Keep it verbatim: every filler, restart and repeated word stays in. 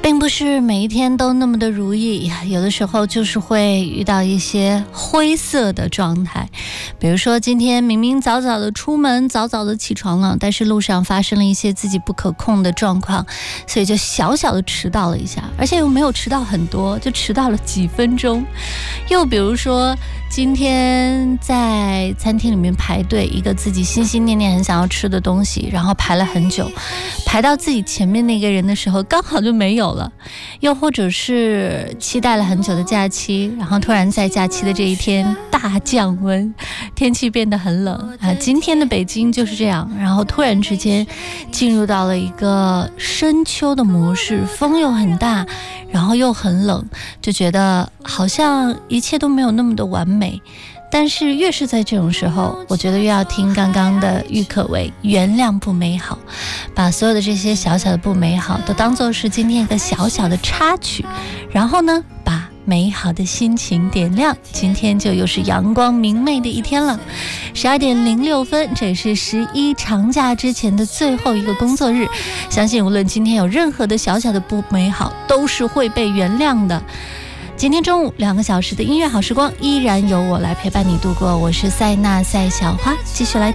并不是每一天都那么的如意，有的时候就是会遇到一些灰色的状态。比如说今天明明早早的出门，早早的起床了，但是路上发生了一些自己不可控的状况，所以就小小的迟到了一下，而且又没有迟到很多，就迟到了几分钟。又比如说今天在餐厅里面排队，一个自己心心念念很想要吃的东西，然后排了很久，排到自己前面那个人的时候刚好就没有了。又或者是期待了很久的假期，然后突然在假期的这一天大降温，天气变得很冷啊！今天的北京就是这样，然后突然之间进入到了一个深秋的模式，风又很大，然后又很冷，就觉得好像一切都没有那么的完美。但是越是在这种时候，我觉得越要听刚刚的郁可唯原谅不美好，把所有的这些小小的不美好都当作是今天一个小小的插曲，然后呢把美好的心情点亮，今天就又是阳光明媚的一天了。十二点零六分，这也是十一长假之前的最后一个工作日，相信无论今天有任何的小小的不美好，都是会被原谅的。今天中午两个小时的音乐好时光，依然由我来陪伴你度过。我是塞纳赛小花，继续来听。